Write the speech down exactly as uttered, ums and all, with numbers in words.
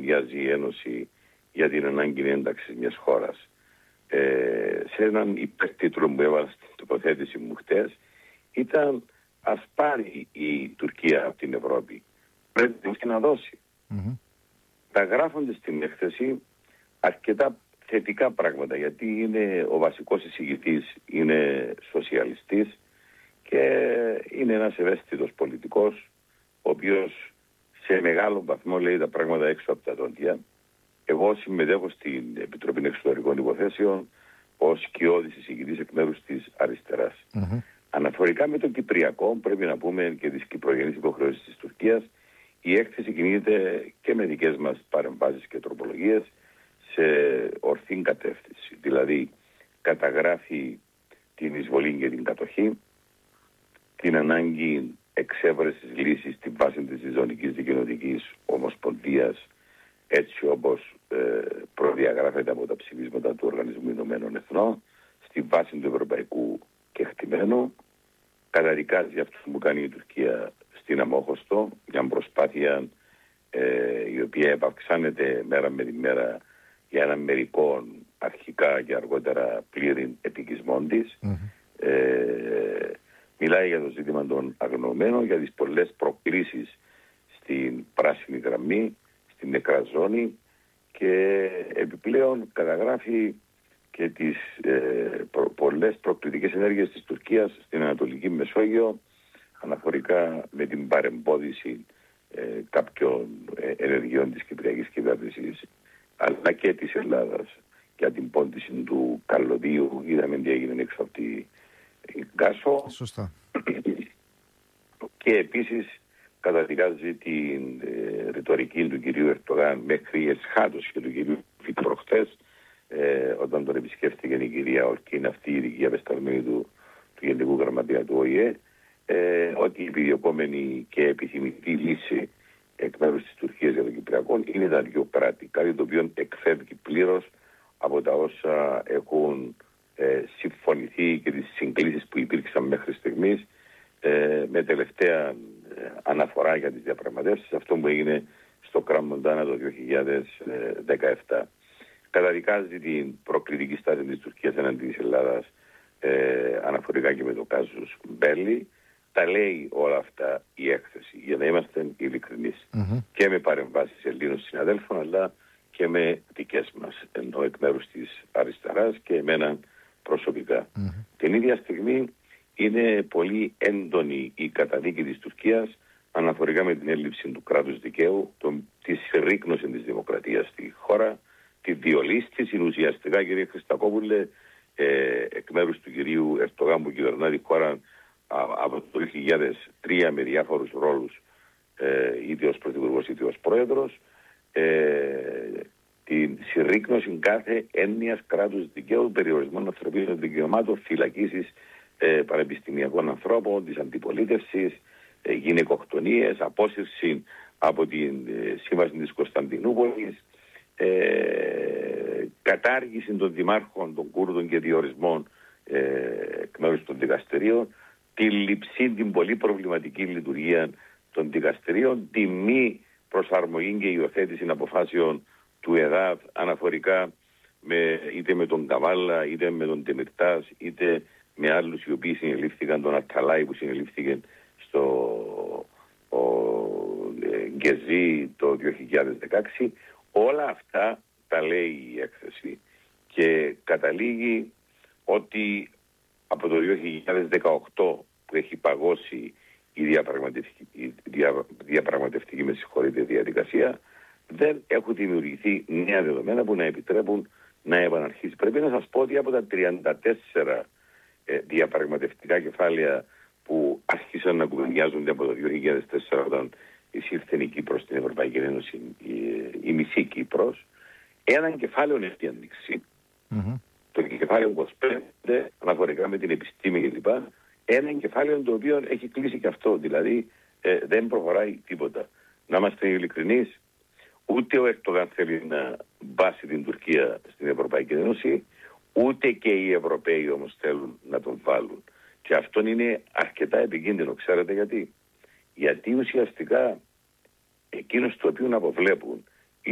κουβεντιάζει η Ένωση για την ανάγκη ένταξης μιας χώρας. Ε, σε έναν υπερτίτλο που έβαλα στην τοποθέτηση μου χτες ήταν ας πάρει η Τουρκία από την Ευρώπη. Πρέπει να δώσει. Mm-hmm. Τα γράφονται στην έκθεση αρκετά θετικά πράγματα, γιατί είναι ο βασικός εισηγητής, είναι σοσιαλιστής και είναι ένας ευαίσθητος πολιτικός, ο οποίος σε μεγάλο βαθμό λέει τα πράγματα έξω από τα δόντια. Εγώ συμμετέχω στην Επιτροπή Εξωτερικών Υποθέσεων ως κοιόδης εισηγητής εκ μέρους της αριστεράς. Mm-hmm. Αναφορικά με το Κυπριακό, πρέπει να πούμε και τις κυπρογενείς υποχρεώσεις της Τουρκίας, η έκθεση κινείται και με δικές μας παρεμβάσεις και τροπολογίες σε ορθή κατεύθυνση. Δηλαδή καταγράφει την εισβολή και την κατοχή, την ανάγκη εξέβρεσης λύσης στη βάση της ζωνικής δικαιωτικής ομοσπονδίας, έτσι όπως ε, προδιαγράφεται από τα ψηφίσματα του Οργανισμού Ηνωμένων Εθνών, στη βάση του ευρωπαϊκού κεκτημένου. Καταδικάζει αυτό που κάνει η Τουρκία στην Αμόχωστο, μια προσπάθεια ε, η οποία επαυξάνεται μέρα με τη μέρα για έναν μερικό αρχικά και αργότερα πλήρη επικισμών της. Mm-hmm. Ε, μιλάει για το ζήτημα των αγνοωμένων, για τις πολλές προκλήσεις στην πράσινη γραμμή, στην νεκρά ζώνη, και επιπλέον καταγράφει και τις ε, προ, πολλές προκλητικές ενέργειες της Τουρκίας στην Ανατολική Μεσόγειο, αναφορικά με την παρεμπόδιση ε, κάποιων ε, ενεργειών της Κυπριακής κυβέρνησης, αλλά και της Ελλάδας, για την πόντιση του καλωδίου. Είδαμε τι έγινε έξω από τη Γκάσο. Σωστά. Και επίσης καταδικάζει την ε, ρητορική του κυρίου Ερντογάν μέχρι εσχάτωση και του κυρίου Φιτ προχθές, ε, όταν τον επισκέφθηκε η κυρία Ορκίν, αυτή η ειδική απεσταλμένη του, του Γενικού Γραμματεία του Ο Η Ε, ε, ότι η επιδιωκόμενη και επιθυμητή λύση εκ μέρους της Τουρκίας για το Κυπριακό είναι τα δύο κράτη, κάτι το οποίο εκφεύγει πλήρως από τα όσα έχουν ε, συμφωνηθεί και τις συγκλήσεις που υπήρξαν μέχρι στιγμής, ε, με τελευταία ε, αναφορά για τις διαπραγματεύσεις, αυτό που έγινε στο Κραν Μοντάνα το δύο χιλιάδες δεκαεπτά. Καταδικάζει την προκλητική στάση της Τουρκίας εναντί της Ελλάδας, ε, αναφορικά και με το κάζους Μπέλη. Τα λέει όλα αυτά η έκθεση, για να είμαστε ειλικρινείς. Mm-hmm. Και με παρεμβάσεις Ελλήνων συναδέλφων, αλλά και με δικές μας, ενώ εκ μέρους της αριστεράς και εμένα προσωπικά. Mm-hmm. Την ίδια στιγμή είναι πολύ έντονη η καταδίκη της Τουρκίας αναφορικά με την έλλειψη του κράτους δικαίου, τον, τη συρρίκνωση της δημοκρατίας στη χώρα, τη διολίσθηση ουσιαστικά, κύριε Χριστακόπουλε, ε, εκ μέρους του κυρίου Ερντογάν που κυβερνά τη χώρα από το δύο χιλιάδες τρία με διάφορους ρόλους, ε, είτε ως πρωθυπουργός είτε ως πρόεδρος, ε, την συρρίκνωση κάθε έννοιας κράτους δικαίου, περιορισμών ανθρωπίνων δικαιωμάτων, φυλακίσεις ε, πανεπιστημιακών ανθρώπων, της αντιπολίτευσης, ε, γυναικοκτονίες, απόσυρση από την ε, σύμβαση της Κωνσταντινούπολης, ε, κατάργηση των δημάρχων των Κούρδων και διορισμών ε, εκ μέρους των δικαστηρίων, τη λειψή, την πολύ προβληματική λειτουργία των δικαστηρίων, τη μη προσαρμογή και υιοθέτηση αποφάσεων του ΕΔΑΔ αναφορικά με, είτε με τον Καβάλα, είτε με τον Τεμιρτάς, είτε με άλλους οι οποίοι συνελήφθηκαν, τον Αταλάη που συνελήφθηκε στο ο, ε, Γκεζί το δύο χιλιάδες δεκαέξι. Όλα αυτά τα λέει η έκθεση και καταλήγει ότι από το δύο χιλιάδες δεκαοκτώ που έχει παγώσει η διαπραγματευτική, η δια, διαπραγματευτική με συγχωρείτε, διαδικασία, δεν έχουν δημιουργηθεί νέα δεδομένα που να επιτρέπουν να επαναρχίσει. Πρέπει να σας πω ότι από τα τριάντα τέσσερα ε, διαπραγματευτικά κεφάλαια που άρχισαν να κουβεντιάζονται από το δύο χιλιάδες τέσσερα όταν εισήλθε η Κύπρος στην Ευρωπαϊκή Ένωση, η, η μισή Κύπρος, έναν κεφάλαιο έχει ανοίξει. Mm-hmm. Το κεφάλαιο είκοσι πέντε αναφορικά με την επιστήμη κλπ. Ένα κεφάλαιο το οποίο έχει κλείσει και αυτό, δηλαδή ε, δεν προχωράει τίποτα. Να είμαστε ειλικρινείς, ούτε ο Ερντογάν θέλει να βάσει την Τουρκία στην Ευρωπαϊκή Ένωση, ούτε και οι Ευρωπαίοι όμως θέλουν να τον βάλουν. Και αυτό είναι αρκετά επικίνδυνο, ξέρετε γιατί. Γιατί ουσιαστικά εκείνος το οποίο αποβλέπουν